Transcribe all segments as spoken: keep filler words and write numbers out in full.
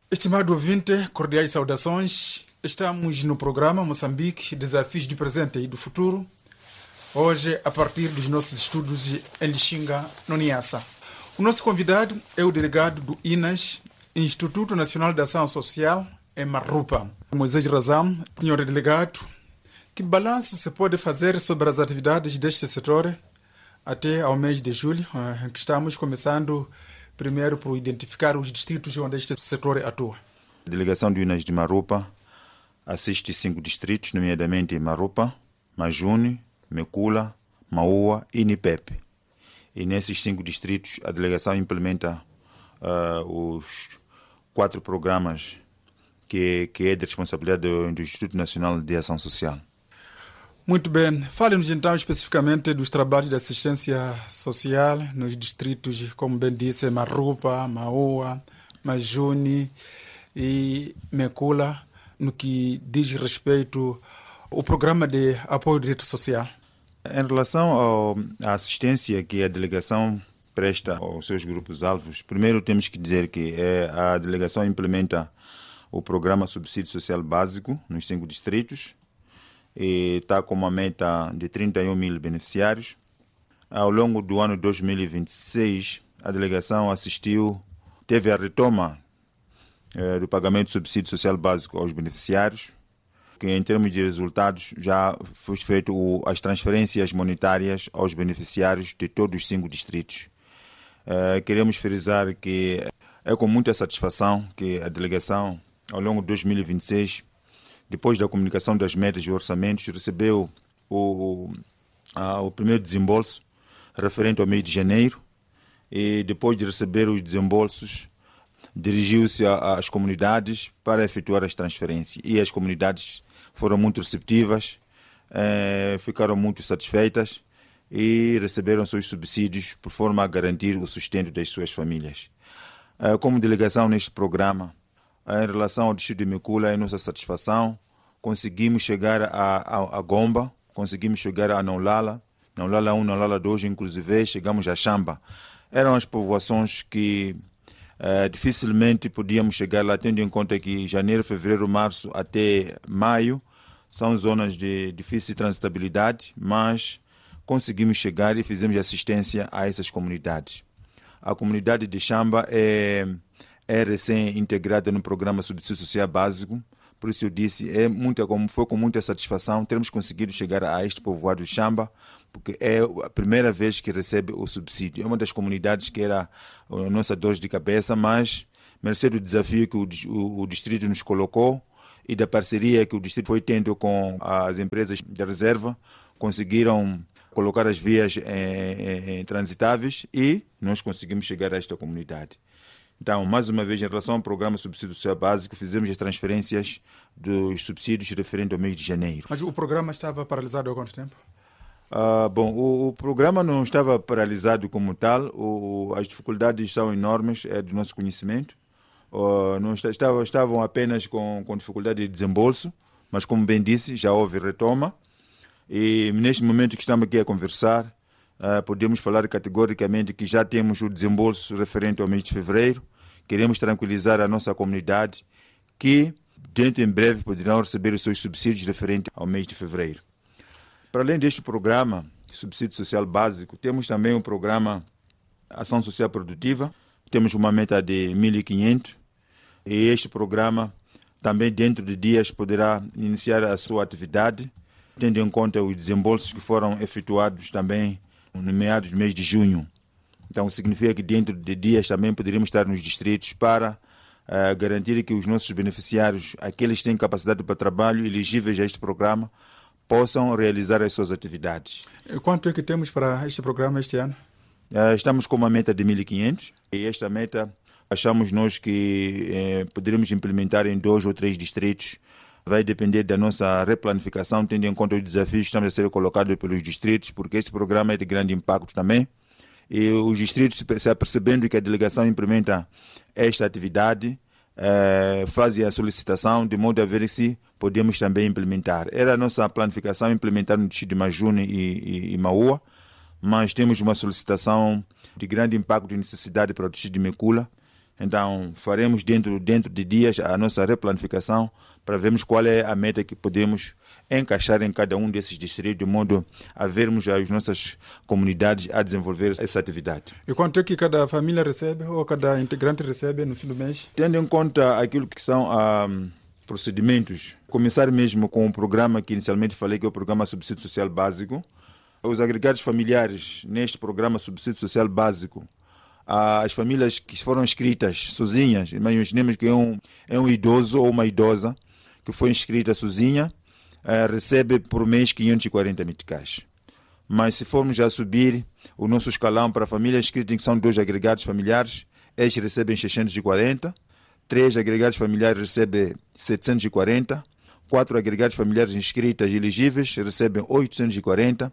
Estimado ouvinte, cordiais saudações. Estamos no programa Moçambique, Desafios do Presente e do Futuro. Hoje, a partir dos nossos estudos em Lixinga, no Niassa. O nosso convidado é o delegado do I N A S, Instituto Nacional de Ação Social, em Marupa. Moisés Razam, senhor delegado, que balanço se pode fazer sobre as atividades deste setor até ao mês de julho, em que estamos começando primeiro por identificar os distritos onde este setor atua? A delegação do I N A S de Marupa assiste cinco distritos, nomeadamente Marupa, Majuni, Mekula, Maua e Nipepe. E nesses cinco distritos a delegação implementa uh, os quatro programas que, que é de responsabilidade do, do Instituto Nacional de Ação Social. Muito bem. Fale-nos então especificamente dos trabalhos de assistência social nos distritos, como bem disse, Marupa, Maua, Majuni e Mekula, no que diz respeito ao programa de apoio ao direito social. Em relação ao, à assistência que a delegação presta aos seus grupos-alvos, primeiro temos que dizer que é, a delegação implementa o programa Subsídio Social Básico nos cinco distritos e está com uma meta de trinta e um mil beneficiários. Ao longo do ano dois mil e vinte e seis, a delegação assistiu, teve a retoma eh, do pagamento do Subsídio Social Básico aos beneficiários, que em termos de resultados já foi feito o, as transferências monetárias aos beneficiários de todos os cinco distritos. Uh, queremos frisar que é com muita satisfação que a delegação, ao longo de dois mil e vinte e seis, depois da comunicação das metas e orçamentos, recebeu o, uh, o primeiro desembolso referente ao mês de janeiro e depois de receber os desembolsos, dirigiu-se às comunidades para efetuar as transferências e as comunidades foram muito receptivas, eh, ficaram muito satisfeitas e receberam seus subsídios por forma a garantir o sustento das suas famílias. Eh, como delegação neste programa, eh, em relação ao distrito de Mekula, é nossa satisfação, conseguimos chegar a, a, a Gomba, conseguimos chegar a Naulala, Naulala um, Naulala dois, inclusive chegamos a Xamba. Eram as povoações que Uh, dificilmente podíamos chegar lá, tendo em conta que janeiro, fevereiro, março até maio são zonas de difícil transitabilidade, mas conseguimos chegar e fizemos assistência a essas comunidades. A comunidade de Xamba é, é recém-integrada no programa Subsídio Social Básico, por isso eu disse, é muita, como foi com muita satisfação termos conseguido chegar a este povoado de Xamba, porque é a primeira vez que recebe o subsídio. É uma das comunidades que era a nossa dor de cabeça, mas mercê do desafio que o, o, o distrito nos colocou e da parceria que o distrito foi tendo com as empresas de reserva, conseguiram colocar as vias eh, eh, transitáveis e nós conseguimos chegar a esta comunidade. Então, mais uma vez, em relação ao programa Subsídio Social Básico, fizemos as transferências dos subsídios referentes ao mês de janeiro. Mas o programa estava paralisado há quanto tempo? Uh, bom, o, o programa não estava paralisado como tal, o, as dificuldades são enormes, é do nosso conhecimento. Uh, não está, estava, estavam apenas com, com dificuldade de desembolso, mas como bem disse, já houve retoma. E neste momento que estamos aqui a conversar, Uh, podemos falar categoricamente que já temos o desembolso referente ao mês de fevereiro. Queremos tranquilizar a nossa comunidade que dentro em breve poderão receber os seus subsídios referentes ao mês de fevereiro. Para além deste programa, Subsídio Social Básico, temos também o programa Ação Social Produtiva. Temos uma meta de mil e quinhentos e este programa também dentro de dias poderá iniciar a sua atividade, tendo em conta os desembolsos que foram efetuados também no meados do mês de junho. Então significa que dentro de dias também poderíamos estar nos distritos para uh, garantir que os nossos beneficiários, aqueles que têm capacidade para trabalho elegíveis a este programa, possam realizar as suas atividades. Quanto é que temos para este programa este ano? Uh, estamos com uma meta de mil e quinhentos e esta meta achamos nós que eh, poderíamos implementar em dois ou três distritos. Vai depender da nossa replanificação, tendo em conta os desafios que estamos a ser colocados pelos distritos, porque este programa é de grande impacto também. E os distritos, se apercebendo que a delegação implementa esta atividade, eh, fazem a solicitação de modo a ver se podemos também implementar. Era a nossa planificação implementar no distrito de Majuni e, e, e Maua, mas temos uma solicitação de grande impacto e necessidade para o distrito de Mekula, Então, faremos dentro, dentro de dias a nossa replanificação para vermos qual é a meta que podemos encaixar em cada um desses distritos, de modo a vermos as nossas comunidades a desenvolver essa atividade. E quanto é que cada família recebe ou cada integrante recebe no fim do mês? Tendo em conta aquilo que são ah, procedimentos, começar mesmo com o programa que inicialmente falei, que é o Programa Subsídio Social Básico. Os agregados familiares neste Programa Subsídio Social Básico, as famílias que foram inscritas sozinhas, imaginemos que é um, é um idoso ou uma idosa que foi inscrita sozinha, eh, recebe por mês quinhentos e quarenta meticais. Mas se formos a subir o nosso escalão para famílias inscritas, que são dois agregados familiares, estes recebem seiscentos e quarenta, três agregados familiares recebem setecentos e quarenta, quatro agregados familiares inscritas e elegíveis recebem oitocentos e quarenta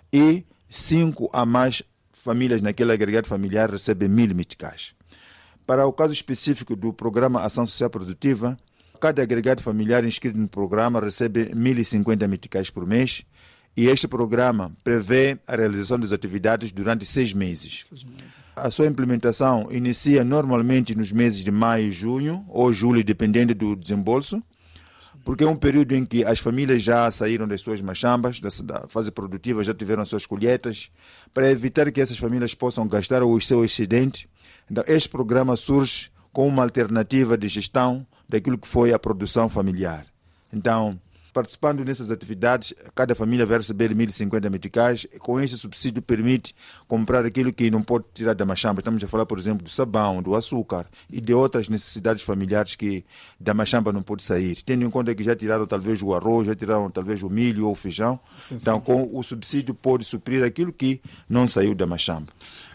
e cinco a mais famílias naquele agregado familiar recebem mil meticais. Para o caso específico do Programa Ação Social Produtiva, cada agregado familiar inscrito no programa recebe mil e cinquenta meticais por mês e este programa prevê a realização das atividades durante seis meses. Seis meses. A sua implementação inicia normalmente nos meses de maio e junho ou julho, dependendo do desembolso, porque é um período em que as famílias já saíram das suas machambas, da fase produtiva, já tiveram suas colheitas, para evitar que essas famílias possam gastar o seu excedente. Então, este programa surge como uma alternativa de gestão daquilo que foi a produção familiar. Então, participando nessas atividades, cada família vai receber mil e cinquenta meticais. Com este subsídio permite comprar aquilo que não pode tirar da machamba. Estamos a falar, por exemplo, do sabão, do açúcar e de outras necessidades familiares que da machamba não pode sair. Tendo em conta que já tiraram talvez o arroz, já tiraram talvez o milho ou o feijão. Sim, então, sim. Com o subsídio pode suprir aquilo que não saiu da machamba.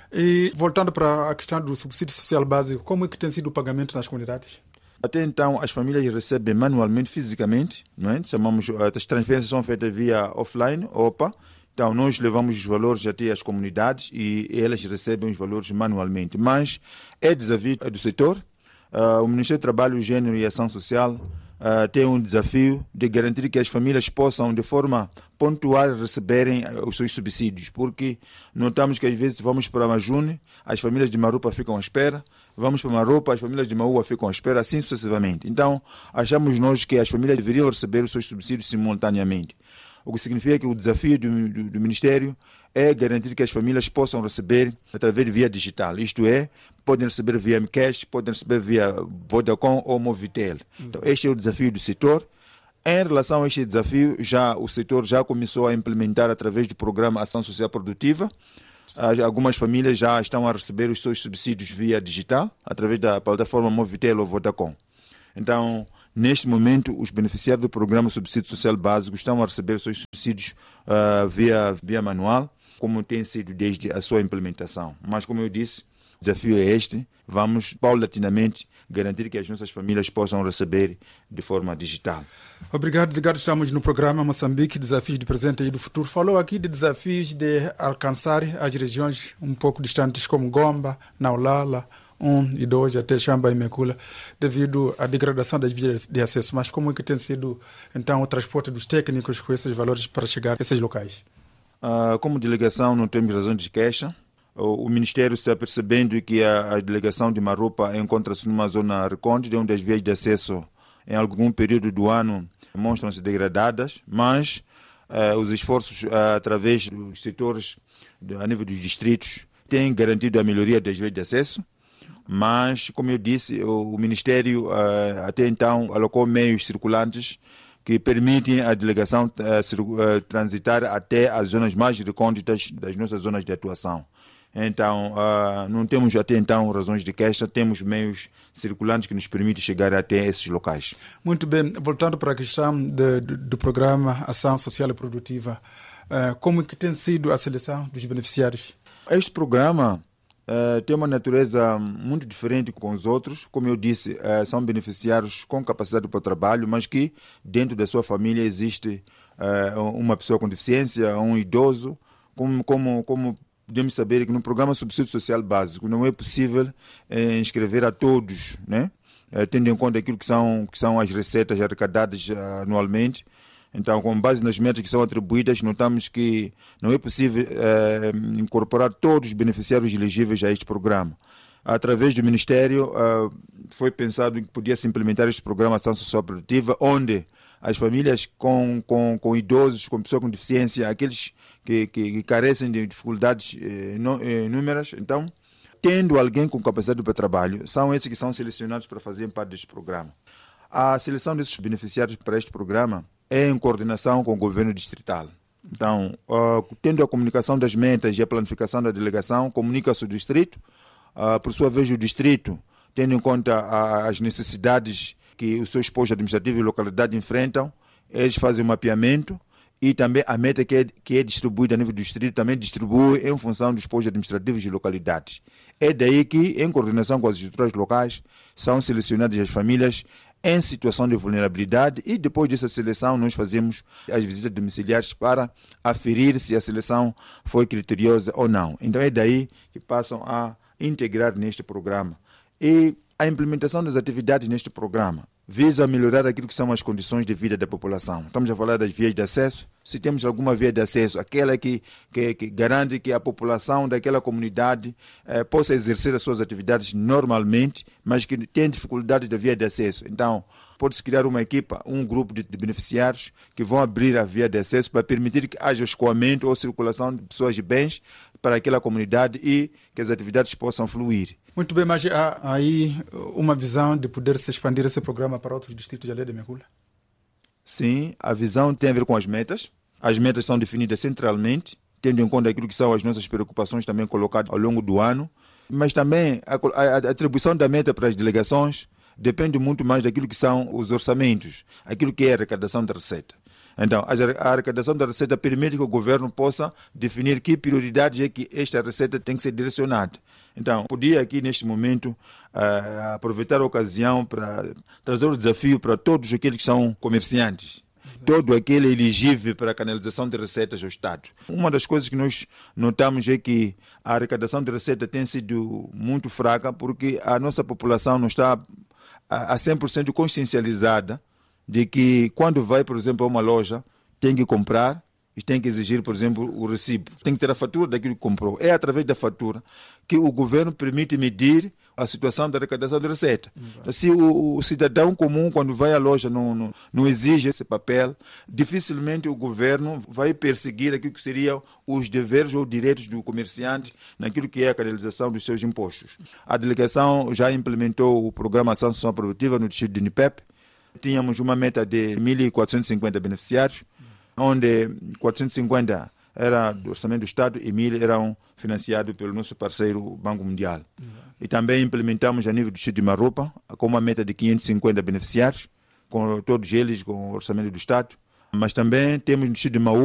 E voltando para a questão do subsídio social básico, como é que tem sido o pagamento nas comunidades? Até então, as famílias recebem manualmente, fisicamente, não é? Chamamos, as transferências são feitas via offline, O P A. Então, nós levamos os valores até às comunidades e elas recebem os valores manualmente. Mas é desafio do setor. Uh, o Ministério do Trabalho, Gênero e Ação Social uh, tem um desafio de garantir que as famílias possam, de forma pontual, receberem os seus subsídios. Porque notamos que, às vezes, vamos para Majune, as famílias de Marupa ficam à espera, vamos para Marupa, as famílias de Maua ficam à espera, assim sucessivamente. Então, achamos nós que as famílias deveriam receber os seus subsídios simultaneamente. O que significa que o desafio do, do, do Ministério é garantir que as famílias possam receber através de via digital. Isto é, podem receber via M-Cash, podem receber via Vodacom ou Movitel. Então, este é o desafio do setor. Em relação a este desafio, já o setor já começou a implementar através do programa Ação Social Produtiva. Algumas famílias já estão a receber os seus subsídios via digital, através da plataforma Movitel ou Vodacom. Então, neste momento, os beneficiários do programa Subsídio Social Básico estão a receber os seus subsídios uh, via, via manual, como tem sido desde a sua implementação. Mas, como eu disse, o desafio é este. Vamos, paulatinamente, garantir que as nossas famílias possam receber de forma digital. Obrigado, Edgardo. Estamos no programa Moçambique, Desafios do Presente e do Futuro. Falou aqui de desafios de alcançar as regiões um pouco distantes, como Gomba, Naulala, um e dois, até Xamba e Mekula, devido à degradação das vias de acesso. Mas como é que tem sido, então, o transporte dos técnicos com esses valores para chegar a esses locais? Uh, como delegação, não temos razão de queixa. O, o Ministério está percebendo que a, a delegação de Marupa encontra-se numa zona recôndita, onde as vias de acesso, em algum período do ano, mostram-se degradadas, mas uh, os esforços, uh, através dos setores, de, a nível dos distritos, têm garantido a melhoria das vias de acesso. Mas, como eu disse, o, o Ministério uh, até então alocou meios circulantes que permitem a delegação uh, cir, uh, transitar até as zonas mais recônditas das nossas zonas de atuação. Então, uh, não temos até então razões de queixa, temos meios circulantes que nos permitem chegar até esses locais. Muito bem. Voltando para a questão de, de, do programa Ação Social e Produtiva, uh, como é que tem sido a seleção dos beneficiários? Este programa Uh, tem uma natureza muito diferente com os outros. Como eu disse, uh, são beneficiários com capacidade para o trabalho, mas que dentro da sua família existe uh, uma pessoa com deficiência, um idoso. Como, como, como podemos saber que no programa Subsídio Social Básico não é possível uh, inscrever a todos, né? uh, tendo em conta aquilo que são, que são as receitas arrecadadas uh, anualmente. Então, com base nas metas que são atribuídas, notamos que não é possível eh, incorporar todos os beneficiários elegíveis a este programa. através do Ministério, uh, foi pensado que podia-se implementar este programa de ação social produtiva, onde as famílias com, com, com idosos, com pessoas com deficiência, aqueles que, que, que carecem de dificuldades eh, inúmeras, então, tendo alguém com capacidade para trabalho, são esses que são selecionados para fazer parte deste programa. A seleção desses beneficiários para este programa é em coordenação com o governo distrital. Então, uh, tendo a comunicação das metas e a planificação da delegação, comunica-se o distrito, uh, por sua vez o distrito, tendo em conta uh, as necessidades que os seus postos administrativos e localidade enfrentam, eles fazem o mapeamento e também a meta que é, que é distribuída a nível do distrito também distribui em função dos postos administrativos e localidades. É daí que, em coordenação com as estruturas locais, são selecionadas as famílias em situação de vulnerabilidade e depois dessa seleção nós fazemos as visitas domiciliares para aferir se a seleção foi criteriosa ou não. Então é daí que passam a integrar neste programa. E a implementação das atividades neste programa visa melhorar aquilo que são as condições de vida da população. Estamos a falar das vias de acesso. Se temos alguma via de acesso, aquela que, que, que garante que a população daquela comunidade eh, possa exercer as suas atividades normalmente, mas que tem dificuldade da via de acesso. Então, pode-se criar uma equipa, um grupo de, de beneficiários que vão abrir a via de acesso para permitir que haja escoamento ou circulação de pessoas e bens para aquela comunidade e que as atividades possam fluir. Muito bem, mas há aí uma visão de poder se expandir esse programa para outros distritos de Aldeia de Mekula? Sim, a visão tem a ver com as metas. As metas são definidas centralmente, tendo em conta aquilo que são as nossas preocupações também colocadas ao longo do ano. Mas também a, a, a atribuição da meta para as delegações depende muito mais daquilo que são os orçamentos, aquilo que é a arrecadação da receita. Então, a arrecadação da receita permite que o governo possa definir que prioridades é que esta receita tem que ser direcionada. Então, podia aqui neste momento uh, aproveitar a ocasião para trazer o desafio para todos aqueles que são comerciantes, todo aquele elegível para a canalização de receitas ao Estado. Uma das coisas que nós notamos é que a arrecadação de receita tem sido muito fraca porque a nossa população não está a cem por cento consciencializada de que quando vai, por exemplo, a uma loja, tem que comprar e tem que exigir, por exemplo, o recibo. Tem que ter a fatura daquilo que comprou. É através da fatura que o governo permite medir a situação da arrecadação de receita. Exato. Se o, o cidadão comum, quando vai à loja, não, não, não exige esse papel, dificilmente o governo vai perseguir aquilo que seriam os deveres ou direitos do comerciante naquilo que é a canalização dos seus impostos. A delegação já implementou o programa Ação Social Produtiva no distrito de Nipep. Tínhamos uma meta de mil quatrocentos e cinquenta beneficiários, onde quatrocentos e cinquenta era do orçamento do Estado e mil eram financiados pelo nosso parceiro Banco Mundial. Uhum. E também implementamos a nível do distrito de Maropa, com uma meta de quinhentos e cinquenta beneficiários, com todos eles com o orçamento do Estado. Mas também temos no distrito de Maú